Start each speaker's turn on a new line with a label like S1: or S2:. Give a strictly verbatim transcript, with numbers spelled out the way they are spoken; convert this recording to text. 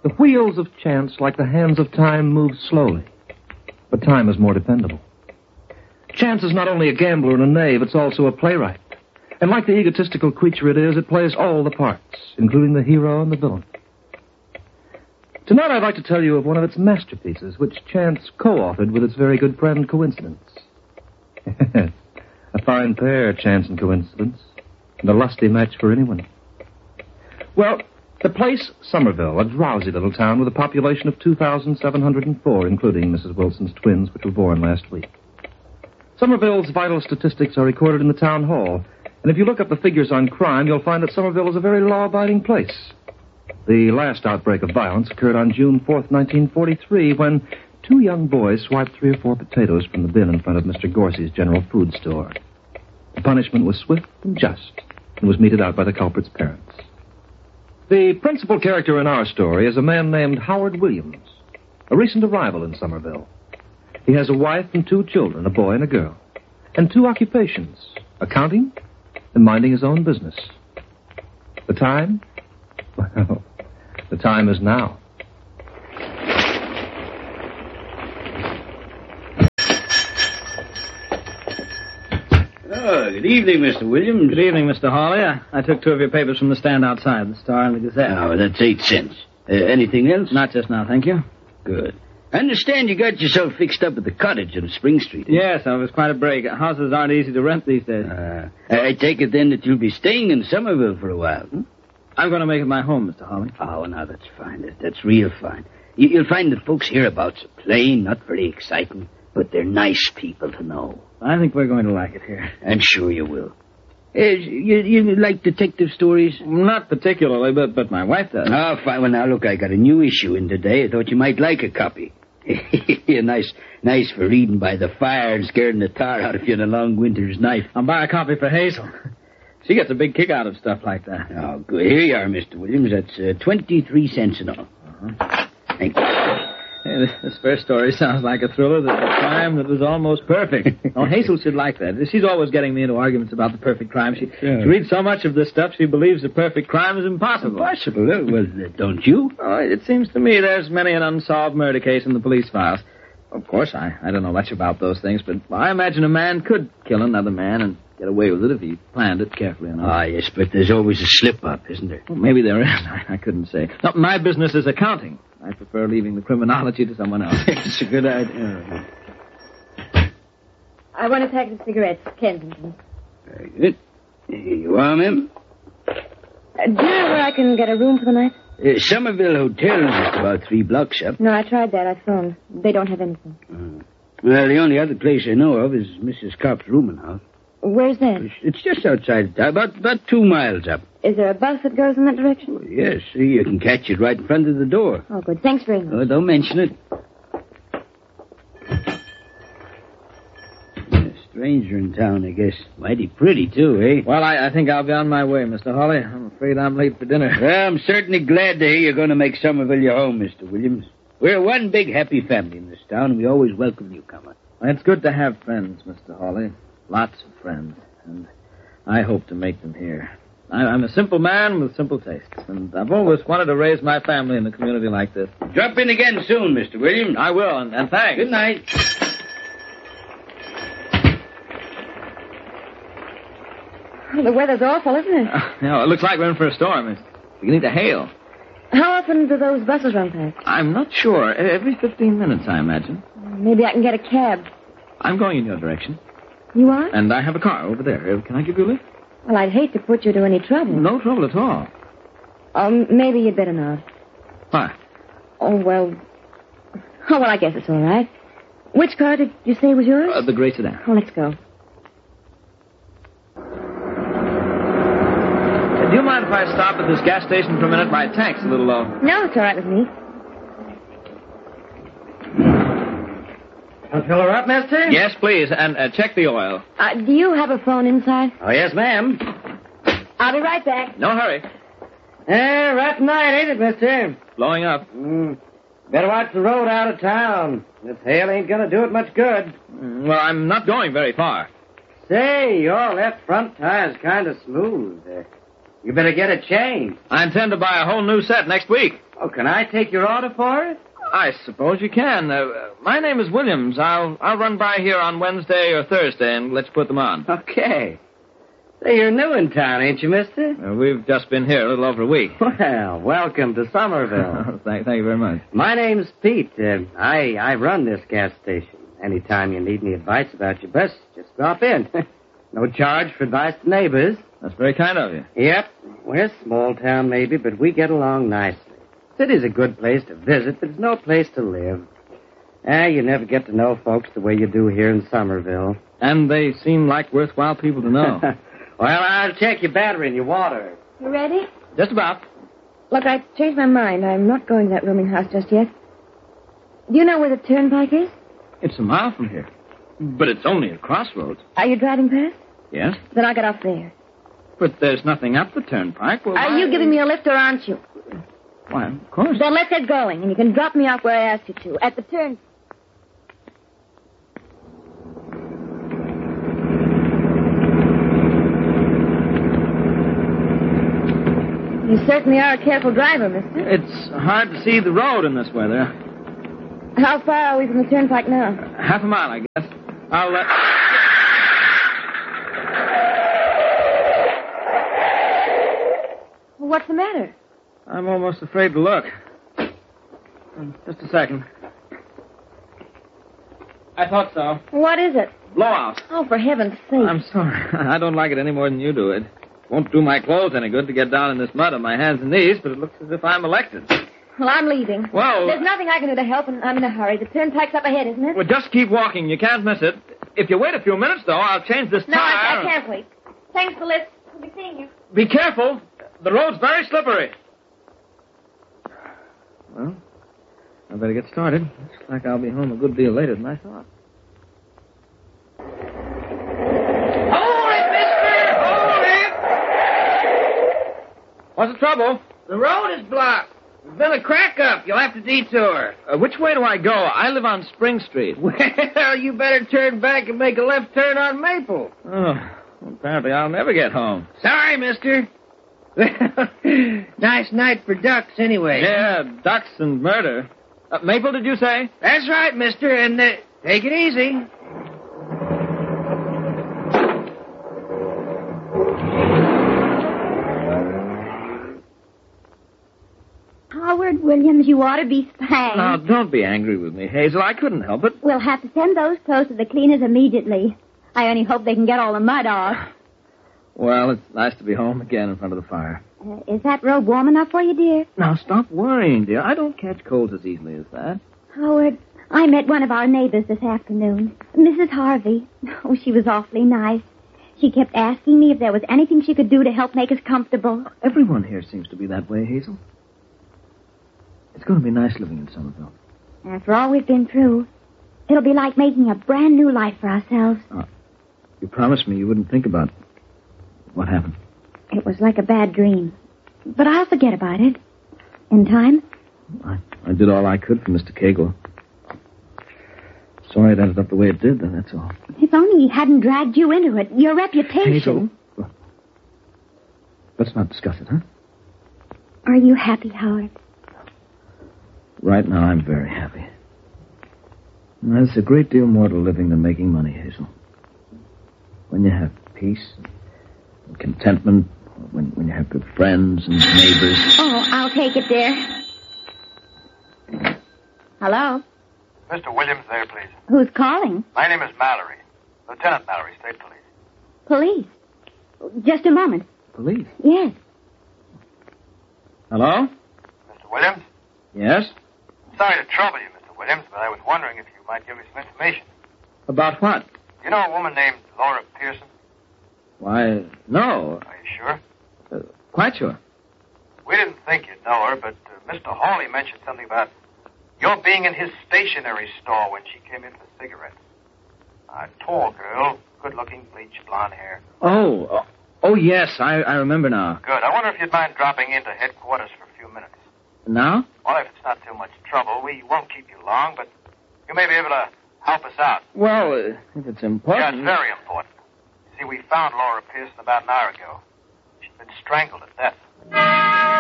S1: The wheels of chance, like the hands of time, move slowly. But time is more dependable. Chance is not only a gambler and a knave, it's also a playwright. And like the egotistical creature it is, it plays all the parts, including the hero and the villain. Tonight I'd like to tell you of one of its masterpieces, which Chance co-authored with its very good friend Coincidence. A fine pair, Chance and Coincidence, and a lusty match for anyone. Well, the place, Somerville, a drowsy little town with a population of two thousand seven hundred four, including Missus Wilson's twins, which were born last week. Somerville's vital statistics are recorded in the town hall, and if you look up the figures on crime, you'll find that Somerville is a very law-abiding place. The last outbreak of violence occurred on June fourth, nineteen forty-three, when two young boys swiped three or four potatoes from the bin in front of Mister Gorsey's general food store. The punishment was swift and just, and was meted out by the culprit's parents. The principal character in our story is a man named Howard Williams, a recent arrival in Somerville. He has a wife and two children, a boy and a girl, and two occupations, accounting and minding his own business. The time? Well, the time is now.
S2: Oh, good evening, Mister Williams.
S3: Good evening, Mister Hawley. I, I took two of your papers from the stand outside, the Star and the Gazette.
S2: Oh, that's eight cents. Uh, anything else?
S3: Not just now, thank you.
S2: Good. I understand you got yourself fixed up at the cottage on Spring Street. Eh?
S3: Yes, it was quite a break. Houses aren't easy to rent these days.
S2: Uh, I take it then that you'll be staying in Somerville for a while, hmm?
S3: I'm going to make it my home, Mister Hawley.
S2: Oh, now that's fine. That, that's real fine. You, you'll find that folks hereabouts are plain, not very exciting, but they're nice people to know.
S3: I think we're going to like it here.
S2: I'm sure you will. Uh, you, you like detective stories?
S3: Not particularly, but, but my wife does.
S2: Oh, fine. Well, now, look, I got a new issue in today. I thought you might like a copy. nice nice for reading by the fire and scaring the tar out of you in a long winter's night.
S3: I'll buy a copy for Hazel. She gets a big kick out of stuff like that.
S2: Oh, good. Here you are, Mister Williams. That's uh, twenty-three cents and all. Uh-huh. Thank you.
S3: Hey, this, this first story sounds like a thriller that's a crime that was almost perfect. Oh, Hazel should like that. She's always getting me into arguments about the perfect crime. She, yeah. she reads so much of this stuff, she believes the perfect crime is impossible.
S2: Impossible? Well, uh, don't you?
S3: Oh, it seems to me there's many an unsolved murder case in the police files. Of course, I, I don't know much about those things, but I imagine a man could kill another man and get away with it if he planned it carefully enough.
S2: Ah, yes, but there's always a slip-up, isn't there?
S3: Well, maybe there is. I, I couldn't say. No, my business is accounting. I prefer leaving the criminology to someone else.
S2: It's a good idea.
S4: I want a pack of cigarettes, Kensington.
S2: Very good. Here you are, ma'am.
S4: Uh, do you know where I can get a room for the night?
S2: Uh, Somerville Hotel is just about three blocks up.
S4: No, I tried that. I phoned. They don't have anything.
S2: Uh, well, the only other place I know of is Missus Kopp's rooming house.
S4: Where's that?
S2: It's just outside town, about, about two miles up.
S4: Is there a bus that goes in that direction?
S2: Well, yes, see, you can catch it right in front of the door.
S4: Oh, good. Thanks very much.
S2: Oh, don't mention it. A stranger in town, I guess. Mighty pretty, too, eh?
S3: Well, I, I think I'll be on my way, Mister Hawley. I'm afraid I'm late for dinner.
S2: Well, I'm certainly glad to hear you're going to make Somerville your home, Mister Williams. We're one big happy family in this town, and we always welcome newcomers.
S3: It's good to have friends, Mister Hawley. Lots of friends. And I hope to make them here. I, I'm a simple man with simple tastes, and I've always wanted to raise my family in a community like this.
S2: Drop in again soon, Mister Williams.
S3: I will, and, and thanks.
S2: Good night.
S4: Oh, the weather's awful, isn't it?
S3: Uh, no, it looks like we're in for a storm. It's beginning to hail.
S4: How often do those buses run past?
S3: I'm not sure. Every fifteen minutes, I imagine.
S4: Maybe I can get a cab.
S3: I'm going in your direction.
S4: You are?
S3: And I have a car over there. Can I give you a lift?
S4: Well, I'd hate to put you to any trouble.
S3: No trouble at all.
S4: Oh, maybe you'd better not.
S3: Why?
S4: Oh, well... Oh, well, I guess it's all right. Which car did you say was yours?
S3: Uh, the gray sedan.
S4: Oh, let's go.
S3: Uh, do you mind if I stop at this gas station for a minute? My tank's a little low.
S4: No, it's all right with me.
S5: I'll fill her up, mister?
S3: Yes, please, and uh, check the oil.
S4: Uh, do you have a phone inside?
S5: Oh, yes, ma'am.
S4: I'll be right back.
S3: No hurry.
S5: Eh, right tonight, ain't it, mister?
S3: Blowing up.
S5: Mm. Better watch the road out of town. This hail ain't gonna do it much good.
S3: Mm, well, I'm not going very far.
S5: Say, your left front tire's kind of smooth. Uh, you better get it changed.
S3: I intend to buy a whole new set next week.
S5: Oh, can I take your order for it?
S3: I suppose you can. Uh, my name is Williams. I'll I'll run by here on Wednesday or Thursday and let's put them on.
S5: Okay. Say, you're new in town, ain't you, mister?
S3: Uh, we've just been here a little over a week.
S5: Well, welcome to Somerville.
S3: thank, thank you very much.
S5: My name's Pete. Uh, I, I run this gas station. Anytime you need any advice about your bus, just drop in. No charge for advice to neighbors.
S3: That's very kind of you.
S5: Yep. We're a small town, maybe, but we get along nicely. City's a good place to visit, but it's no place to live. Ah, you never get to know folks the way you do here in Somerville.
S3: And they seem like worthwhile people to know.
S5: Well, I'll check your battery and your water.
S4: You ready?
S3: Just about.
S4: Look, I changed my mind. I'm not going to that rooming house just yet. Do you know where the turnpike is?
S3: It's a mile from here. But it's only a crossroads.
S4: Are you driving past?
S3: Yes?
S4: Then I'll get off there.
S3: But there's nothing up the turnpike. Well,
S4: Are
S3: why...
S4: you giving me a lift or aren't you?
S3: Why, of course.
S4: Then let's get going, and you can drop me off where I asked you to, at the turn. You certainly are a careful driver, mister.
S3: It's hard to see the road in this weather.
S4: How far are we from the turnpike now?
S3: Half a mile, I guess. I'll let...
S4: Well, what's the matter?
S3: I'm almost afraid to look. Just a second. I thought so.
S4: What is it?
S3: Blowout.
S4: Oh, for heaven's sake.
S3: I'm sorry. I don't like it any more than you do. It won't do my clothes any good to get down in this mud on my hands and knees, but it looks as if I'm elected.
S4: Well, I'm leaving.
S3: Well...
S4: There's nothing I can do to help, and I'm in a hurry. The turnpike's up ahead, isn't it?
S3: Well, just keep walking. You can't miss it. If you wait a few minutes, though, I'll change this
S4: No, I,
S3: tire.
S4: I can't wait. Thanks for the lift. We'll be seeing you.
S3: Be careful. The road's very slippery. Well, I better get started. Looks like I'll be home a good deal later than I thought.
S5: Hold it, mister! Hold it!
S3: What's the trouble?
S5: The road is blocked. There's been a crack up. You'll have to detour.
S3: Uh, which way do I go? I live on Spring Street.
S5: Well, you better turn back and make a left turn on Maple.
S3: Oh, apparently I'll never get home.
S5: Sorry, mister. Nice night for ducks, anyway.
S3: Yeah, ducks and murder. Uh, Maple, did you say?
S5: That's right, mister, and uh, take it easy.
S6: Howard Williams, you ought to be spanked.
S3: Now, don't be angry with me, Hazel. I couldn't help it.
S6: We'll have to send those clothes to the cleaners immediately. I only hope they can get all the mud off.
S3: Well, it's nice to be home again in front of the fire.
S6: Uh, is that robe warm enough for you, dear?
S3: Now, stop worrying, dear. I don't catch colds as easily as that.
S6: Howard, I met one of our neighbors this afternoon, Missus Harvey. Oh, she was awfully nice. She kept asking me if there was anything she could do to help make us comfortable.
S3: Everyone here seems to be that way, Hazel. It's going to be nice living in Somerville.
S6: After all we've been through, it'll be like making a brand new life for ourselves.
S3: Uh, you promised me you wouldn't think about what happened.
S6: It was like a bad dream. But I'll forget about it. In time.
S3: I, I did all I could for Mister Cagle. Sorry it ended up the way it did, then, that's all.
S6: If only he hadn't dragged you into it. Your reputation.
S3: Hazel, well, let's not discuss it, huh?
S6: Are you happy, Howard?
S3: Right now, I'm very happy. There's a great deal more to living than making money, Hazel. When you have peace and contentment, when, when you have good friends and neighbors.
S6: Oh, I'll take it, dear. Hello?
S7: Mister Williams there, please.
S6: Who's calling?
S7: My name is Mallory. Lieutenant Mallory, State Police.
S6: Police. Just a moment.
S3: Police?
S6: Yes.
S3: Hello?
S7: Mister Williams?
S3: Yes?
S7: Sorry to trouble you, Mister Williams, but I was wondering if you might give me some information.
S3: About what?
S7: You know a woman named Laura Pearson?
S3: Why, no.
S7: Are you sure?
S3: Uh, quite sure.
S7: We didn't think you'd know her, but uh, Mister Hawley mentioned something about your being in his stationery store when she came in for cigarettes. A tall girl, good-looking, bleached blonde hair.
S3: Oh, oh, oh yes, I, I remember now.
S7: Good. I wonder if you'd mind dropping into headquarters for a few minutes.
S3: Now?
S7: Well, if it's not too much trouble, we won't keep you long, but you may be able to help us out.
S3: Well, uh, if it's important...
S7: Yeah, it's very important. See, we found Laura Pearson about an hour ago. She'd been strangled to death.